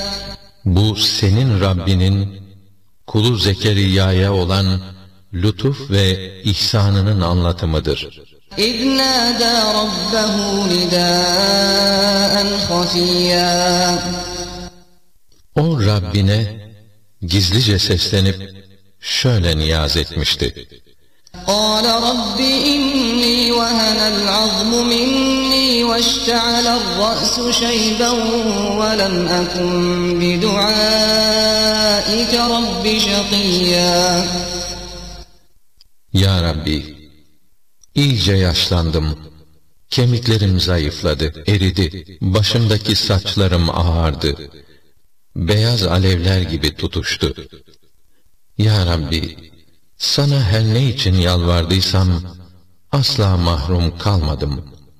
Bu senin Rabbinin kulu Zekeriya'ya olan lütuf ve ihsanının anlatımıdır. إِذْ نَادَى رَبَّهُ نِدَاءً خَفِيًّا O Rabbine gizlice seslenip şöyle niyaz etmişti. قَالَ رَبِّ إِنِّي وَهَنَ الْعَظْمُ مِنِّي وَاشْتَعَلَ الرَّأْسُ شَيْبًا وَلَمْ أَكُنْ بِدُعَائِكَ رَبِّ شَقِيًّا Ya Rabbi, iyice yaşlandım, kemiklerim zayıfladı, eridi, başımdaki saçlarım ağardı, beyaz alevler gibi tutuştu. Ya Rabbi, sana her ne için yalvardıysam asla mahrum kalmadım.